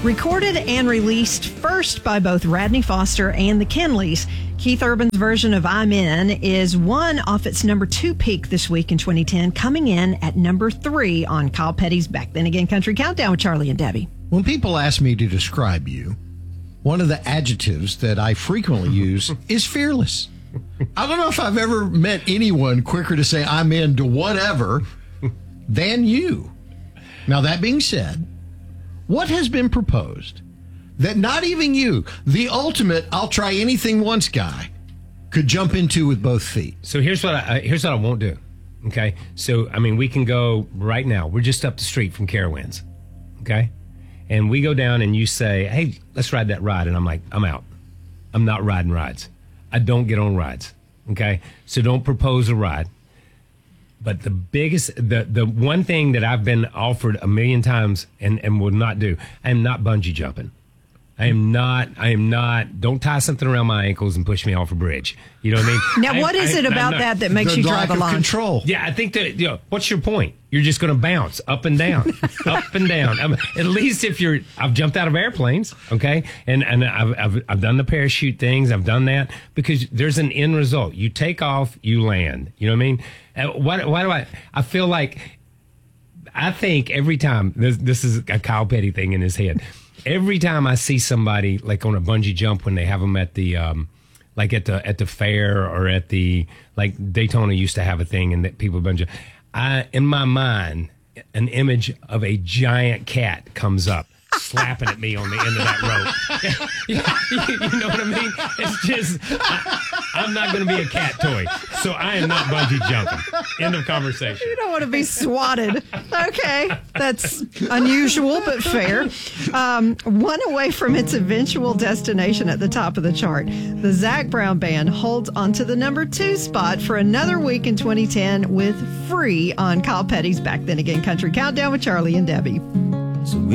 Recorded and released first by both Radney Foster and the Kinleys, Keith Urban's version of I'm In is one off its number 2 peak this week in 2010, coming in at number 3 on Kyle Petty's Back Then Again Country Countdown with Charlie and Debbie. When people ask me to describe you, one of the adjectives that I frequently use is fearless. I don't know if I've ever met anyone quicker to say I'm into whatever than you. Now, that being said, what has been proposed that not even you, the ultimate I'll try anything once guy, could jump into with both feet? So here's what I won't do. Okay? So, I mean, we can go right now. We're just up the street from Carowinds. Okay? And we go down and you say, hey, let's ride that ride. And I'm like, I'm out. I'm not riding rides. I don't get on rides. Okay? So don't propose a ride. But the biggest, the one thing that I've been offered a million times and will not do, I am not bungee jumping. I am not, don't tie something around my ankles and push me off a bridge. You know what I mean? Now, what is it about that makes you drive the lack along? of control. Yeah, I think that, what's your point? You're just going to bounce up and down, up and down. At least if I've jumped out of airplanes, okay? And I've done the parachute things. I've done that because there's an end result. You take off, you land. You know what I mean? Why do I feel like, I think every time, this is a Kyle Petty thing in his head. Every time I see somebody like on a bungee jump when they have them at the, like at the fair or at the, like Daytona used to have a thing and that people bungee. In my mind, an image of a giant cat comes up, slapping at me on the end of that rope. You know what I mean? It's just, I'm not going to be a cat toy. So I am not bungee jumping. End of conversation. You don't want to be swatted. Okay. That's unusual, but fair. One away from its eventual destination at the top of the chart, the Zac Brown Band holds onto the number 2 spot for another week in 2010 with Free on Kyle Petty's Back Then Again Country Countdown with Charlie and Debbie.